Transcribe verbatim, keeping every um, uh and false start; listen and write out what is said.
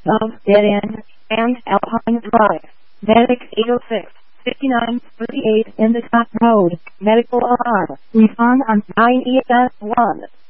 of Dead End and Alpine Drive. Medic eight oh six, fifty-nine thirty-eight in the top road. Medical alarm. Respond on nine E S one.